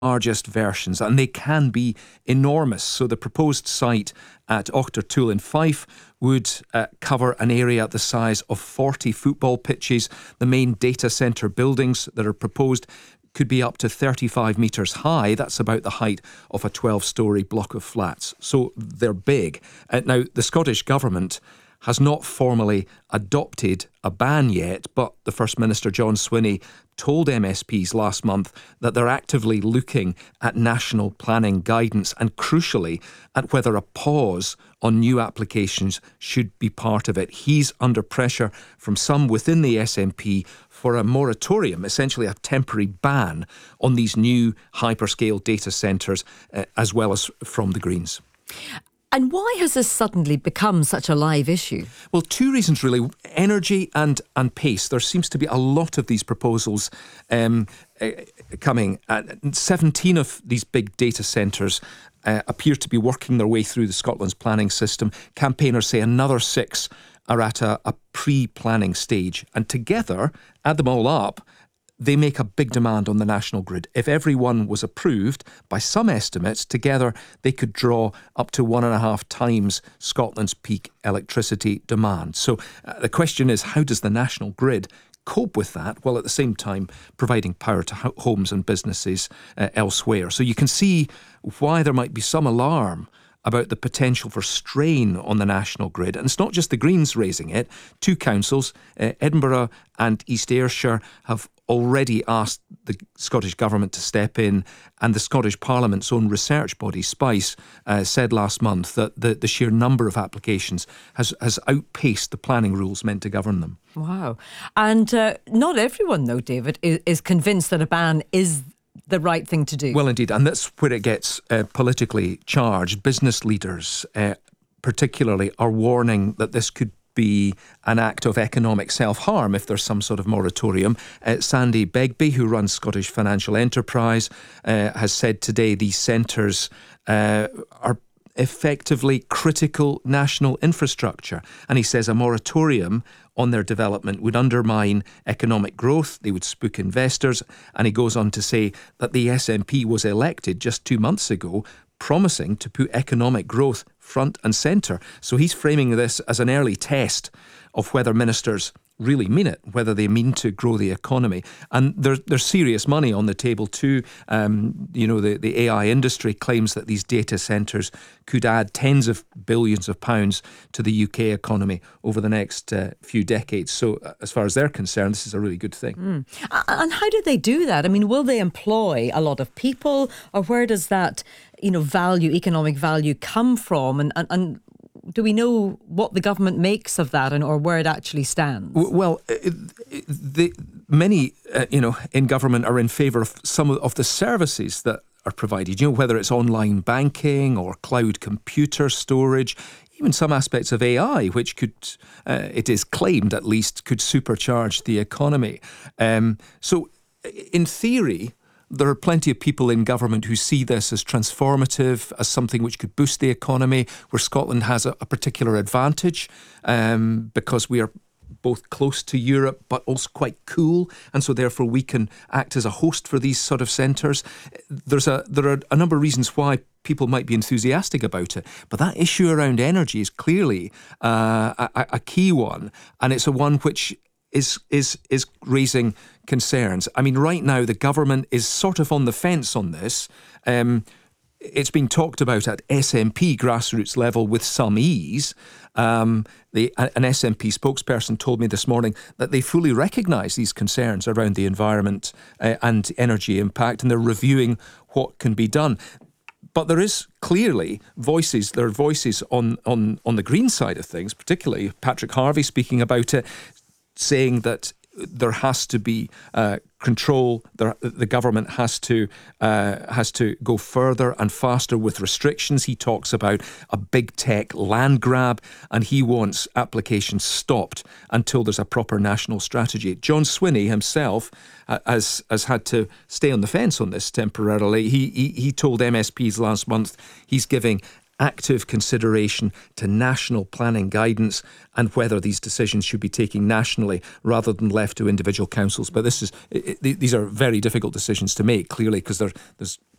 largest versions, and they can be enormous. So the proposed site at Auchtertool in Fife would cover an area the size of 40 football pitches. The main data centre buildings that are proposed could be up to 35 metres high. That's about the height of a 12-storey block of flats. So they're big. Now, the Scottish Government has not formally adopted a ban yet, but the First Minister, John Swinney, told MSPs last month that they're actively looking at national planning guidance and, crucially, at whether a pause on new applications should be part of it. He's under pressure from some within the SNP for a moratorium, essentially a temporary ban on these new hyperscale data centres, as well as from the Greens. And why has this suddenly become such a live issue? Well, two reasons really. Energy and pace. There seems to be a lot of these proposals coming. 17 of these big data centres appear to be working their way through the Scotland's planning system. Campaigners say another 6 are at a pre-planning stage. And together, add them all up, they make a big demand on the national grid. If everyone was approved, by some estimates, together they could draw up to 1.5 times Scotland's peak electricity demand. So the question is, how does the national grid cope with that, while at the same time providing power to homes and businesses elsewhere? So you can see why there might be some alarm about the potential for strain on the national grid. And it's not just the Greens raising it. 2 councils, Edinburgh and East Ayrshire, have already asked the Scottish Government to step in, and the Scottish Parliament's own research body, SPICE, said last month that the sheer number of applications has outpaced the planning rules meant to govern them. Wow. And not everyone, though, David, is convinced that a ban is the right thing to do. Well, indeed, and that's where it gets politically charged. Business leaders, particularly, are warning that this could be an act of economic self-harm if there's some sort of moratorium. Sandy Begbie, who runs Scottish Financial Enterprise, has said today these centres are effectively critical national infrastructure. And he says a moratorium on their development would undermine economic growth, they would spook investors. And he goes on to say that the SNP was elected just 2 months ago, promising to put economic growth front and centre. So he's framing this as an early test of whether ministers really mean it, whether they mean to grow the economy. And there's serious money on the table too. The AI industry claims that these data centres could add tens of billions of pounds to the UK economy over the next few decades. So as far as they're concerned, this is a really good thing. And how do they do that? I mean, will they employ a lot of people, or where does that economic value come from? And do we know what the government makes of that, or where it actually stands? Well, many in government are in favour of some of the services that are provided, whether it's online banking or cloud computer storage, even some aspects of AI, which could, it is claimed at least, could supercharge the economy. So in theory, there are plenty of people in government who see this as transformative, as something which could boost the economy, where Scotland has a particular advantage because we are both close to Europe but also quite cool, and so therefore we can act as a host for these sort of centres. There are a number of reasons why people might be enthusiastic about it, but that issue around energy is clearly a key one, and it's a one which is raising concerns. I mean, right now the government is sort of on the fence on this. It's been talked about at SNP grassroots level with some ease. An SNP spokesperson told me this morning that they fully recognise these concerns around the environment and energy impact, and they're reviewing what can be done. But there is clearly voices. There are voices on the Green side of things, particularly Patrick Harvie speaking about it, saying that there has to be control. The government has to go further and faster with restrictions. He talks about a big tech land grab, and he wants applications stopped until there's a proper national strategy. John Swinney himself has had to stay on the fence on this temporarily. He told MSPs last month he's giving active consideration to national planning guidance and whether these decisions should be taken nationally rather than left to individual councils. But these are very difficult decisions to make, clearly, because there's